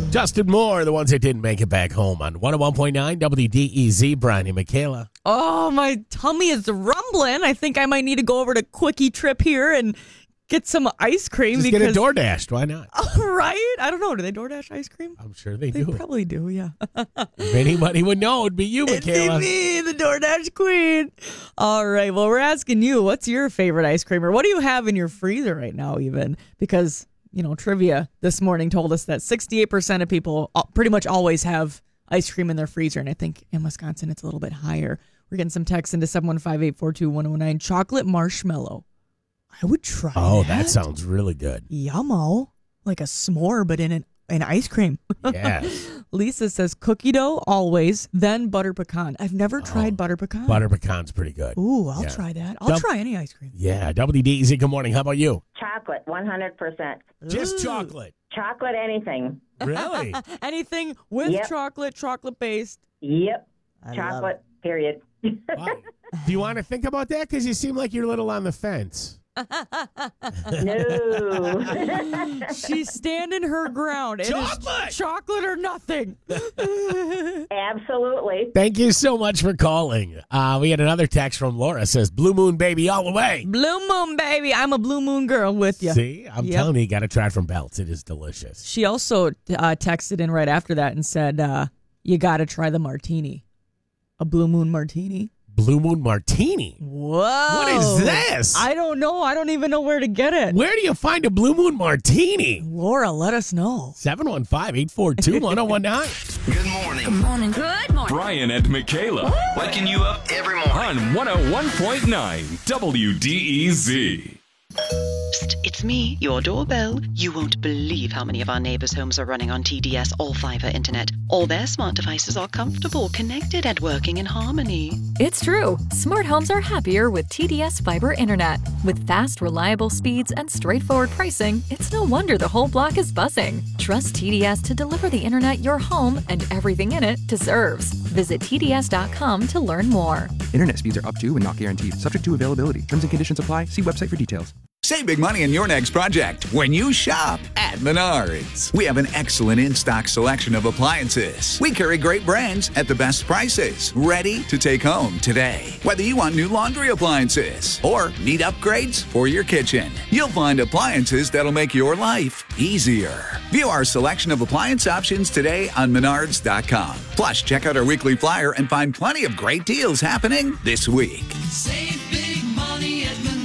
Justin Moore, the ones that didn't make it back home on 101.9 WDEZ. Brian and Michaela. Oh, my tummy is rumbling. I think I might need to go over to Quickie Trip here and get some ice cream. Just get it DoorDashed. Why not? Right? I don't know. Do they DoorDash ice cream? I'm sure they They do. probably do, yeah. If anybody would know, it'd be you, Michaela. It'd be me, the DoorDash queen. All right. Well, we're asking you, what's your favorite ice cream? Or what do you have in your freezer right now, even? Because, trivia this morning told us that 68% of people pretty much always have ice cream in their freezer. And I think in Wisconsin, it's a little bit higher. We're getting some texts into 715-842-1009. Chocolate marshmallow. I would try that sounds really good. Yummo. Like a s'more, but in an ice cream. Yes. Lisa says cookie dough always, then butter pecan. I've never tried butter pecan. Butter pecan's pretty good. Ooh, I'll try that. I'll try any ice cream. Yeah, WDEZ, good morning. How about you? Chocolate, 100%. Just chocolate. Chocolate, anything. Really? Anything with chocolate-based. Yep. I love Chocolate, period. Wow. Do you want to think about that? Because you seem like you're a little on the fence. No. She's standing her ground. It Chocolate! is chocolate or nothing. Absolutely. Thank you so much for calling. We had another text from Laura. Says, Blue Moon Baby all the way. Blue Moon, baby. I'm a Blue Moon girl with you. See? I'm telling you, you got to try it from Belts. It is delicious. She also texted in right after that and said, you got to try the martini. A Blue Moon martini. Blue Moon Martini. Whoa. What is this? I don't know. I don't even know where to get it. Where do you find a Blue Moon Martini? Laura, let us know. 715-842-1019. Good morning. Good morning. Good morning. Brian and Michaela Waking you up every morning. on 101.9 WDEZ. Psst, it's me, your doorbell. You won't believe how many of our neighbors' homes are running on TDS All-Fiber Internet. All their smart devices are comfortable, connected, and working in harmony. It's true. Smart homes are happier with TDS Fiber Internet. With fast, reliable speeds and straightforward pricing, it's no wonder the whole block is buzzing. Trust TDS to deliver the internet your home and everything in it deserves. Visit TDS.com to learn more. Internet speeds are up to and not guaranteed. Subject to availability. Terms and conditions apply. See website for details. Save big money in your next project when you shop at Menards. We have an excellent in-stock selection of appliances. We carry great brands at the best prices, ready to take home today. Whether you want new laundry appliances or need upgrades for your kitchen, you'll find appliances that'll make your life easier. View our selection of appliance options today on Menards.com. Plus, check out our weekly flyer and find plenty of great deals happening this week. Save big money at Menards.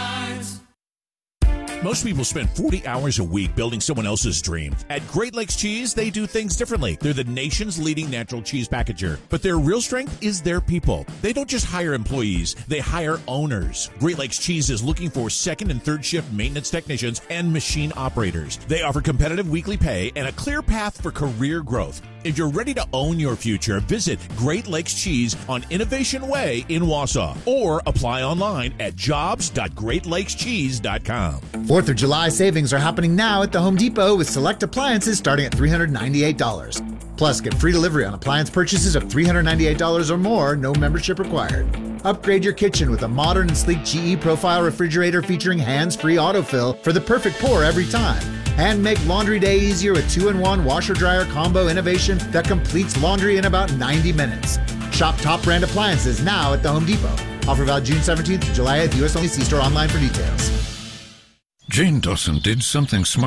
Most people spend 40 hours a week building someone else's dream. At Great Lakes Cheese, they do things differently. They're the nation's leading natural cheese packager. But their real strength is their people. They don't just hire employees, they hire owners. Great Lakes Cheese is looking for second and third shift maintenance technicians and machine operators. They offer competitive weekly pay and a clear path for career growth. If you're ready to own your future, visit Great Lakes Cheese on Innovation Way in Wausau or apply online at jobs.greatlakescheese.com. 4th of July savings are happening now at the Home Depot with select appliances starting at $398. Plus, get free delivery on appliance purchases of $398 or more, no membership required. Upgrade your kitchen with a modern and sleek GE Profile refrigerator featuring hands-free autofill for the perfect pour every time. And make laundry day easier with 2-in-1 washer-dryer combo innovation that completes laundry in about 90 minutes. Shop top brand appliances now at the Home Depot. Offer valid June 17th to July 8th. U.S. only. See store online for details. Jane Dawson did something smart.